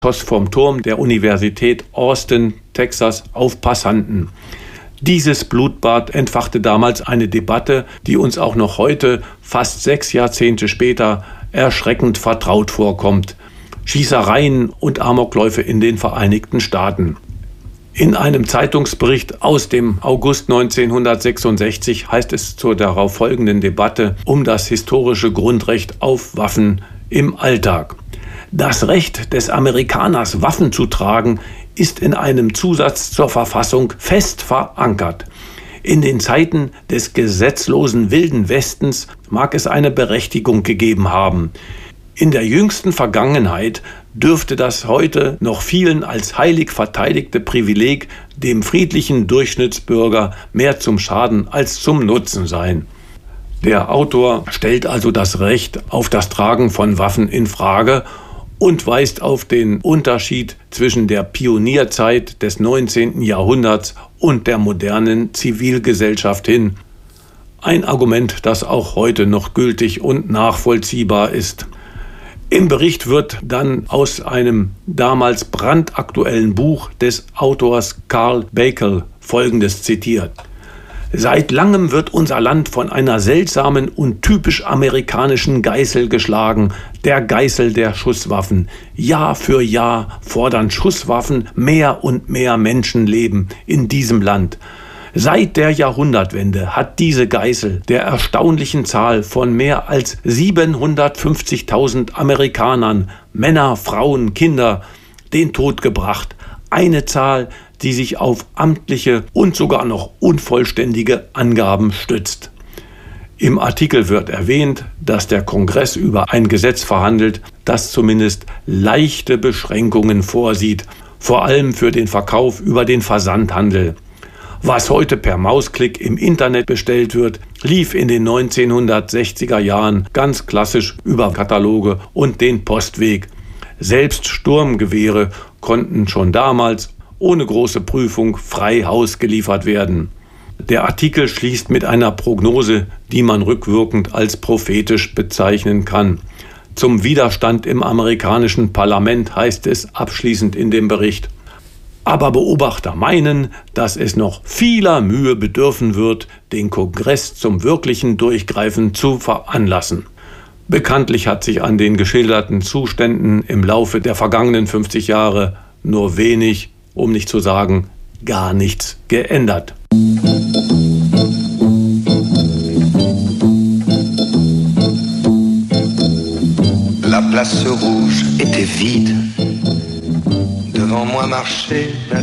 schoss vom Turm der Universität Austin, Texas, auf Passanten. Dieses Blutbad entfachte damals eine Debatte, die uns auch noch heute, fast 6 Jahrzehnte später, erschreckend vertraut vorkommt. Schießereien und Amokläufe in den Vereinigten Staaten. In einem Zeitungsbericht aus dem August 1966 heißt es zur darauf folgenden Debatte um das historische Grundrecht auf Waffen im Alltag. Das Recht des Amerikaners, Waffen zu tragen, ist in einem Zusatz zur Verfassung fest verankert. In den Zeiten des gesetzlosen Wilden Westens mag es eine Berechtigung gegeben haben. In der jüngsten Vergangenheit dürfte das heute noch vielen als heilig verteidigte Privileg dem friedlichen Durchschnittsbürger mehr zum Schaden als zum Nutzen sein. Der Autor stellt also das Recht auf das Tragen von Waffen in Frage und weist auf den Unterschied zwischen der Pionierzeit des 19. Jahrhunderts und der modernen Zivilgesellschaft hin. Ein Argument, das auch heute noch gültig und nachvollziehbar ist. Im Bericht wird dann aus einem damals brandaktuellen Buch des Autors Carl Bakel Folgendes zitiert. Seit langem wird unser Land von einer seltsamen und typisch amerikanischen Geißel geschlagen, der Geißel der Schusswaffen. Jahr für Jahr fordern Schusswaffen mehr und mehr Menschenleben in diesem Land. Seit der Jahrhundertwende hat diese Geißel der erstaunlichen Zahl von mehr als 750.000 Amerikanern, Männer, Frauen, Kinder, den Tod gebracht. Eine Zahl, die sich auf amtliche und sogar noch unvollständige Angaben stützt. Im Artikel wird erwähnt, dass der Kongress über ein Gesetz verhandelt, das zumindest leichte Beschränkungen vorsieht, vor allem für den Verkauf über den Versandhandel. Was heute per Mausklick im Internet bestellt wird, lief in den 1960er Jahren ganz klassisch über Kataloge und den Postweg. Selbst Sturmgewehre konnten schon damals ohne große Prüfung frei Haus geliefert werden. Der Artikel schließt mit einer Prognose, die man rückwirkend als prophetisch bezeichnen kann. Zum Widerstand im amerikanischen Parlament heißt es abschließend in dem Bericht. Aber Beobachter meinen, dass es noch vieler Mühe bedürfen wird, den Kongress zum wirklichen Durchgreifen zu veranlassen. Bekanntlich hat sich an den geschilderten Zuständen im Laufe der vergangenen 50 Jahre nur wenig, um nicht zu sagen gar nichts geändert. La place rouge était vide. Devant moi marchait